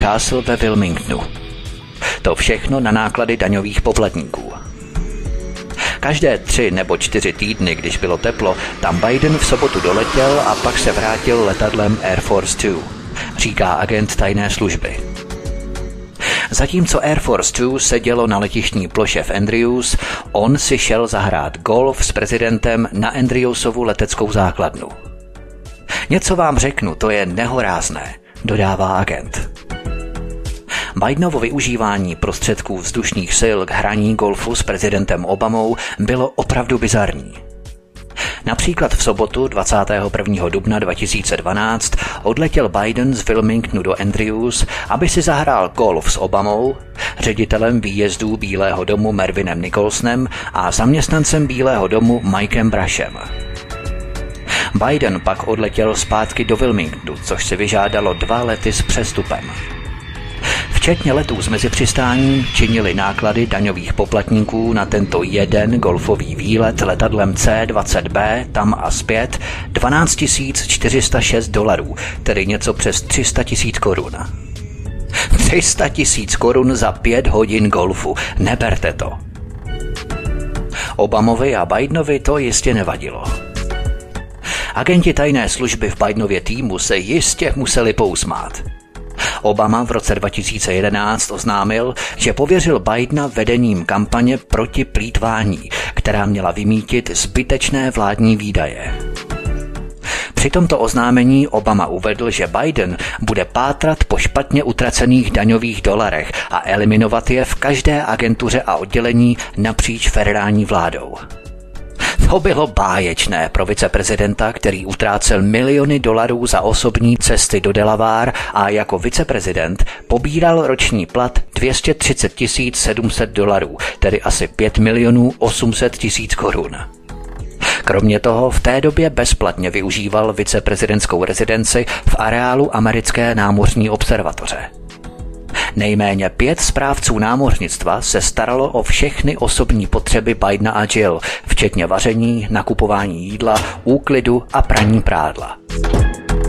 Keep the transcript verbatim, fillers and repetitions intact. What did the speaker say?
Castle ve Wilmingtonu. To všechno na náklady daňových poplatníků. Každé tři nebo čtyři týdny, když bylo teplo, tam Biden v sobotu doletěl a pak se vrátil letadlem Air Force dva, říká agent tajné služby. Zatímco Air Force dva sedělo na letištní ploše v Andrews, on si šel zahrát golf s prezidentem na Andrewsovu leteckou základnu. Něco vám řeknu, to je nehorázné, dodává agent. Bidenovo využívání prostředků vzdušných sil k hraní golfu s prezidentem Obamou bylo opravdu bizarní. Například v sobotu dvacátého prvního dubna dva tisíce dvanáct odletěl Biden z Wilmingtonu do Andrews, aby si zahrál golf s Obamou, ředitelem výjezdů Bílého domu Mervinem Nicholsonem a zaměstnancem Bílého domu Mikem Brashem. Biden pak odletěl zpátky do Wilmingtonu, což si vyžádalo dva lety s přestupem. Včetně letů s mezipřistáním činily náklady daňových poplatníků na tento jeden golfový výlet letadlem C dvacet B tam a zpět dvanáct tisíc čtyři sta šest dolarů, tedy něco přes tři sta tisíc korun. tři sta tisíc korun za pět hodin golfu, neberte to. Obamovi a Bidenovi to jistě nevadilo. Agenti tajné služby v Bidenově týmu se jistě museli pousmát. Obama v roce dva tisíce jedenáct oznámil, že pověřil Bidena vedením kampaně proti plýtvání, která měla vymýtit zbytečné vládní výdaje. Při tomto oznámení Obama uvedl, že Biden bude pátrat po špatně utracených daňových dolarech a eliminovat je v každé agentuře a oddělení napříč federální vládou. To bylo báječné pro viceprezidenta, který utrácel miliony dolarů za osobní cesty do Delaware a jako viceprezident pobíral roční plat dvě stě třicet tisíc sedm set dolarů, tedy asi pět milionů osm set tisíc korun. Kromě toho v té době bezplatně využíval viceprezidentskou rezidenci v areálu americké námořní observatoře. Nejméně pět správců námořnictva se staralo o všechny osobní potřeby Bidena a Jill, včetně vaření, nakupování jídla, úklidu a praní prádla.